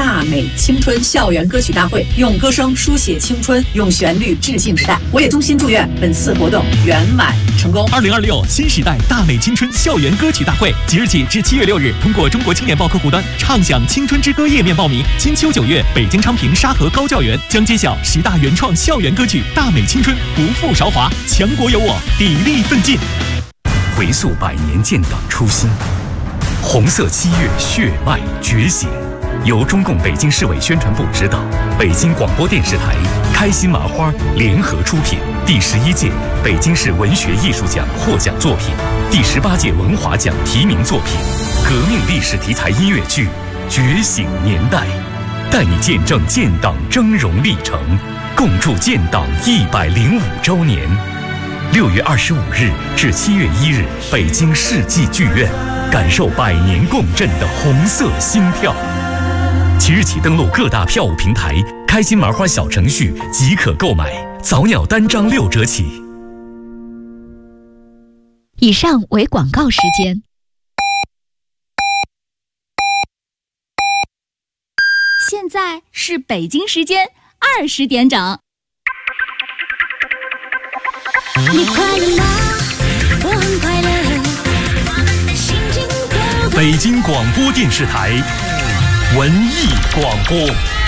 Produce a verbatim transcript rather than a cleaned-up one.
大美青春校园歌曲大会，用歌声书写青春，用旋律致敬时代。我也衷心祝愿本次活动圆满成功。 二零二六新时代大美青春校园歌曲大会，即日起至七月六日，通过中国青年报客户端畅享青春之歌页面报名。金秋九月，北京昌平沙河高教园将揭晓十大原创校园歌曲，大美青春，不负韶华，强国有我，砥砺奋进。 回溯百年建党初心，红色七月血脉觉醒。由中共北京市委宣传部指导，北京广播电视台、开心麻花联合出品，第十一届北京市文学艺术奖获奖作品，第十八届文华奖提名作品，革命历史题材音乐剧《觉醒年代》，带你见证建党峥嵘历程，共筑建党一百零五周年。六月二十五日至七月一日，北京世纪剧院，感受百年共振的红色心跳。即日起登录各大票务平台，开心麻花小程序即可购买，早鸟单张六折起。 以上为广告时间。 现在是北京时间二十点整。 你快乐吗？我很快乐，我们的心情都北京广播电视台文艺广播。